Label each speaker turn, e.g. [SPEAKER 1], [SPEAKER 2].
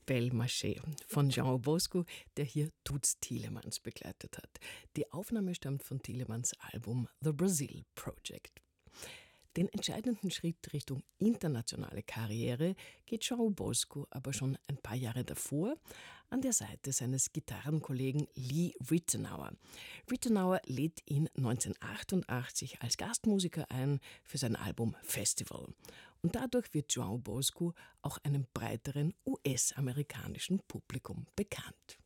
[SPEAKER 1] Belle Marché von Jean Bosco, der hier Toots Thielemans begleitet hat. Die Aufnahme stammt von Thielemans Album The Brazil Project. Den entscheidenden Schritt Richtung internationale Karriere geht Jean Bosco aber schon ein paar Jahre davor an der Seite seines Gitarrenkollegen Lee Ritenour. Ritenour lädt ihn 1988 als Gastmusiker ein für sein Album Festival. Und dadurch wird Jean Bosco auch einem breiteren US-amerikanischen Publikum bekannt.